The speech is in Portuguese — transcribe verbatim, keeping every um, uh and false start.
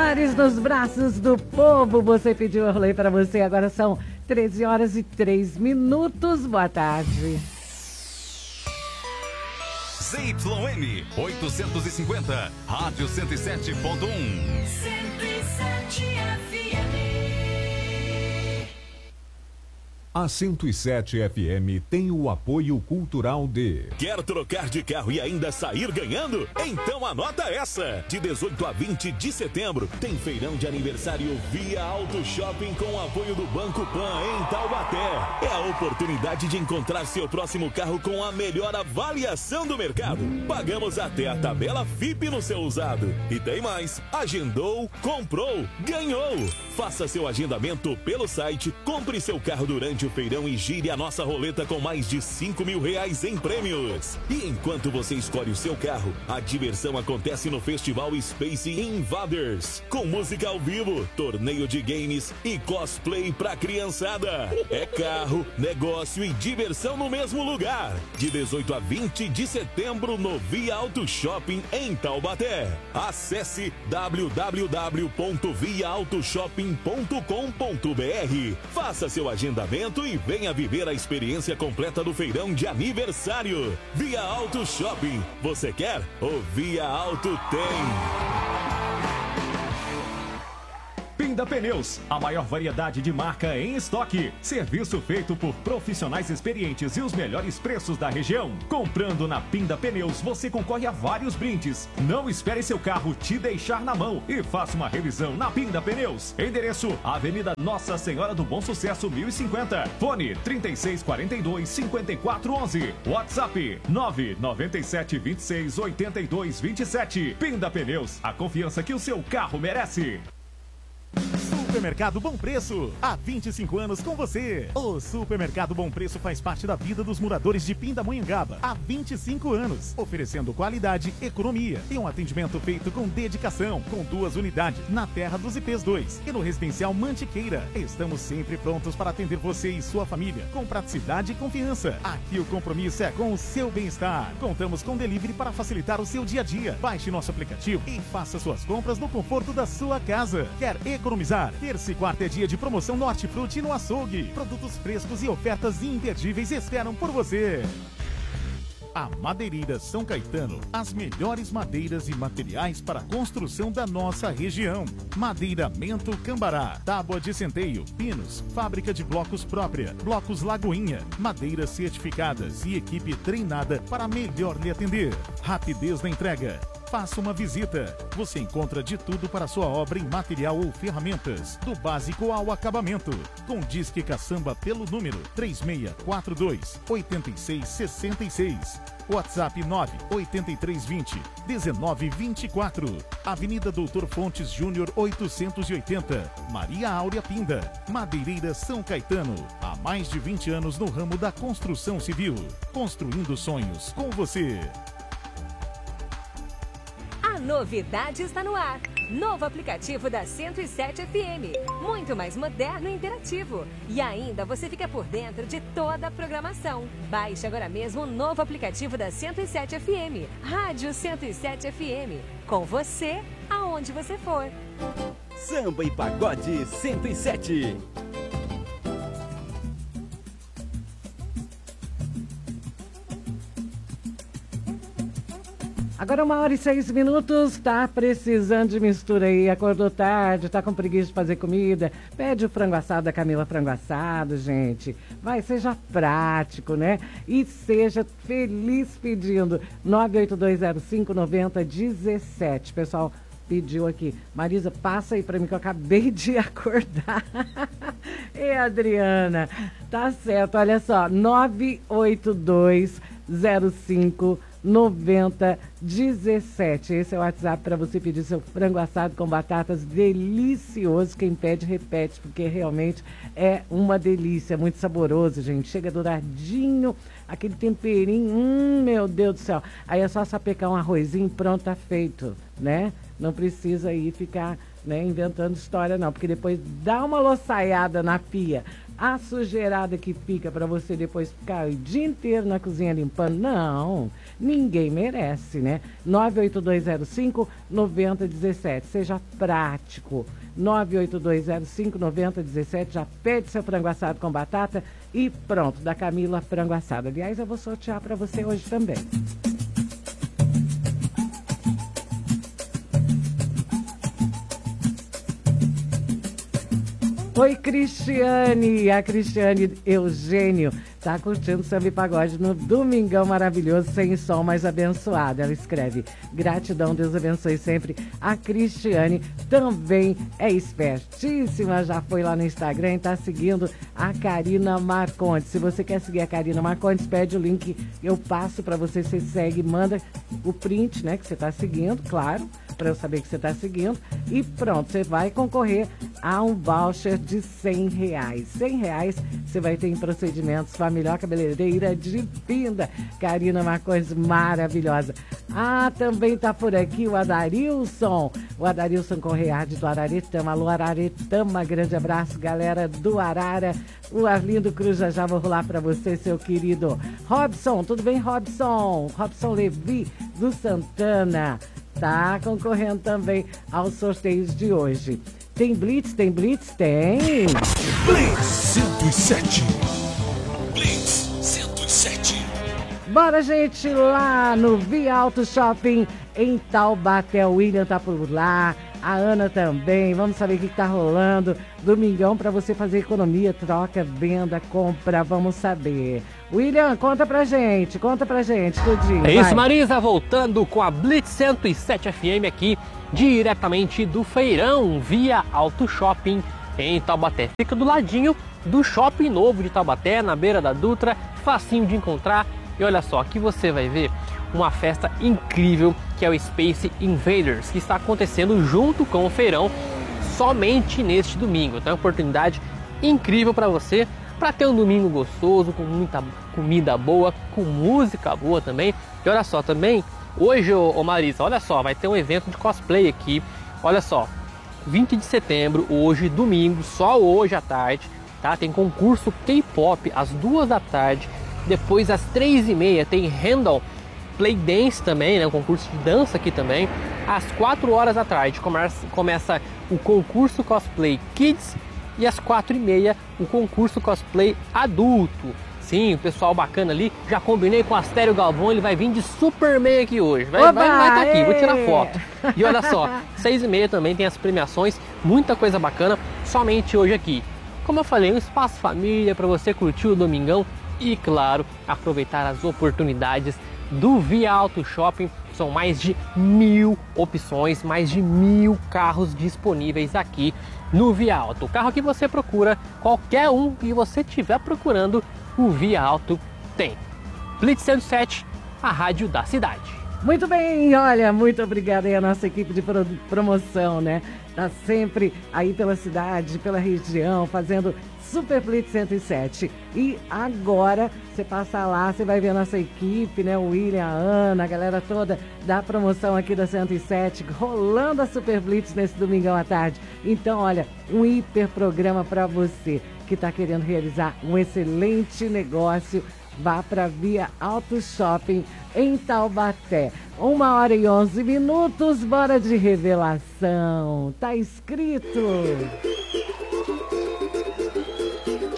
Flores nos braços do povo. Você pediu, eu rolei para você. Agora são treze horas e três minutos. Boa tarde. Z Y M oitocentos e cinquenta, Rádio cento e sete ponto um. cento e sete F M. A cento e sete F M tem o apoio cultural de... Quer trocar de carro e ainda sair ganhando? Então anota essa! De dezoito a vinte de setembro, tem feirão de aniversário Via Auto Shopping com o apoio do Banco Pan em Taubaté. É a oportunidade de encontrar seu próximo carro com a melhor avaliação do mercado. Pagamos até a tabela F I P no seu usado. E tem mais! Agendou, comprou, ganhou! Faça seu agendamento pelo site, compre seu carro durante o feirão e gire a nossa roleta com mais de cinco mil reais em prêmios. E enquanto você escolhe o seu carro, a diversão acontece no Festival Space Invaders, com música ao vivo, torneio de games e cosplay pra criançada. É carro, negócio e diversão no mesmo lugar. De dezoito a vinte de setembro no Via Auto Shopping em Taubaté. Acesse w w w ponto via auto shopping ponto com ponto b r. Faça seu agendamento e venha viver a experiência completa do feirão de aniversário. Via Auto Shopping. Você quer? O Via Auto tem. Pinda Pneus, a maior variedade de marca em estoque. Serviço feito por profissionais experientes e os melhores preços da região. Comprando na Pinda Pneus, você concorre a vários brindes. Não espere seu carro te deixar na mão e faça uma revisão na Pinda Pneus. Endereço: Avenida Nossa Senhora do Bom Sucesso mil e cinquenta. Fone trinta e seis quarenta e dois, cinquenta e quatro onze. WhatsApp nove nove sete, vinte e seis, oitenta e dois, vinte e sete. Pinda Pneus, a confiança que o seu carro merece. Supermercado Bom Preço, há vinte e cinco anos com você. O Supermercado Bom Preço faz parte da vida dos moradores de Pindamonhangaba há vinte e cinco anos, oferecendo qualidade, economia e um atendimento feito com dedicação, com duas unidades na Terra dos I Ps dois e no Residencial Mantiqueira. Estamos sempre prontos para atender você e sua família, com praticidade e confiança. Aqui o compromisso é com o seu bem-estar. Contamos com delivery para facilitar o seu dia a dia. Baixe nosso aplicativo e faça suas compras no conforto da sua casa. Quer economizar? Terça e quarta é dia de promoção no Hortifruti no açougue. Produtos frescos e ofertas imperdíveis esperam por você. A Madeireira São Caetano, as melhores madeiras e materiais para a construção da nossa região. Madeiramento Cambará, tábua de centeio, pinos, fábrica de blocos própria, blocos Lagoinha, madeiras certificadas e equipe treinada para melhor lhe atender. Rapidez na entrega. Faça uma visita. Você encontra de tudo para sua obra em material ou ferramentas, do básico ao acabamento. Com Disque Caçamba pelo número três seis quatro dois, oito seis seis seis. WhatsApp nove oito três dois zero um nove dois quatro. Avenida Doutor Fontes Júnior oitocentos e oitenta. Maria Áurea Pinda. Madeireira São Caetano. Há mais de vinte anos no ramo da construção civil. Construindo sonhos com você. A novidade está no ar. Novo aplicativo da cento e sete F M. Muito mais moderno e interativo. E ainda você fica por dentro de toda a programação. Baixe agora mesmo o novo aplicativo da cento e sete F M. Rádio cento e sete F M. Com você, aonde você for. Samba e Pagode cento e sete. Agora uma hora e seis minutos, tá precisando de mistura aí, acordou tarde, tá com preguiça de fazer comida, pede o frango assado da Camila Frango Assado, gente. Vai, seja prático, né? E seja feliz pedindo. nove oito dois zero cinco, nove zero um sete. Pessoal, pediu aqui. Marisa, passa aí pra mim que eu acabei de acordar. E Adriana, tá certo, olha só, nove oito dois zero cinco noventa dezessete. Esse é o WhatsApp para você pedir seu frango assado com batatas delicioso. Quem pede, repete, porque realmente é uma delícia, muito saboroso, gente. Chega douradinho, aquele temperinho, hum, meu Deus do céu. Aí é só sapecar um arrozinho, pronto, tá feito, né? Não precisa aí ficar, né, inventando história não, porque depois dá uma loçaiada na pia. A sujeirada que fica para você depois ficar o dia inteiro na cozinha limpando, não, ninguém merece, né? nove oito dois zero cinco nove zero um sete, seja prático. nove oito dois zero cinco nove zero um sete, já pede seu frango assado com batata e pronto, da Camila Frango Assado. Aliás, eu vou sortear para você hoje também. Oi, Cristiane, a Cristiane Eugênio tá curtindo samba e pagode no domingão maravilhoso, sem sol mais abençoado. Ela escreve, gratidão, Deus abençoe sempre. A Cristiane também é espertíssima, já foi lá no Instagram e tá seguindo a Karina Marcondes. Se você quer seguir a Karina Marcondes, pede o link, eu passo para você, você segue, manda o print, né, que você tá seguindo, claro, para eu saber que você está seguindo. E pronto, você vai concorrer a um voucher de cem reais. cem reais você vai ter em procedimentos com a melhor cabeleireira de Pinda. Karina Marcondes, maravilhosa. Ah, também tá por aqui o Adarilson. O Adarilson Correia do Araretama. Alô, Araretama, grande abraço, galera do Arara. O Arlindo Cruz, já já vou rolar para você, seu querido Robson. Tudo bem, Robson? Robson Levi do Santana. Tá concorrendo também aos sorteios de hoje. Tem Blitz? Tem Blitz? Tem! Blitz cento e sete. Blitz cento e sete. Bora, gente, lá no Via Auto Shopping em Taubaté. O William tá por lá, a Ana também. Vamos saber o que tá rolando. Domingão para você fazer economia, troca, venda, compra. Vamos saber. William, conta pra gente, conta pra gente, tudinho. É isso, vai. Marisa, voltando com a Blitz cento e sete F M aqui, diretamente do Feirão, Via Auto Shopping em Taubaté. Fica do ladinho do Shopping Novo de Taubaté, na beira da Dutra, facinho de encontrar. E olha só, aqui você vai ver uma festa incrível que é o Space Invaders, que está acontecendo junto com o Feirão somente neste domingo. Então é uma oportunidade incrível para você, para ter um domingo gostoso, com muita comida boa, com música boa também. E olha só, também, hoje, ô, ô Marisa, olha só, vai ter um evento de cosplay aqui. Olha só, vinte de setembro, hoje, domingo, só hoje à tarde, tá? Tem concurso K-pop às duas da tarde. Depois, às três e meia, tem Handle Play Dance também, né? Um concurso de dança aqui também. Às quatro horas da tarde começa, começa o concurso Cosplay Kids. E às quatro e meia, o concurso Cosplay Adulto. Sim, o pessoal bacana ali. Já combinei com o Astério Galvão, ele vai vir de Superman aqui hoje. Vai estar vai, vai tá aqui, vou tirar foto. E olha só, seis e meia também tem as premiações. Muita coisa bacana, somente hoje aqui. Como eu falei, um espaço família para você curtir o domingão. E claro, aproveitar as oportunidades do Via Auto Shopping. São mais de mil opções, mais de mil carros disponíveis aqui no Via Auto. O carro que você procura, qualquer um que você estiver procurando, o Via Auto tem. Blitz cento e sete, a rádio da cidade. Muito bem, olha, muito obrigada aí a nossa equipe de pro- promoção, né? Tá sempre aí pela cidade, pela região, fazendo Super Blitz cento e sete. E agora, você passa lá, você vai ver a nossa equipe, né? O William, a Ana, a galera toda da promoção aqui da cento e sete, rolando a Super Blitz nesse domingão à tarde. Então, olha, um hiper programa para você que está querendo realizar um excelente negócio. Vá para Via Auto Shopping em Taubaté. Uma hora e onze minutos, bora de revelação. Tá escrito...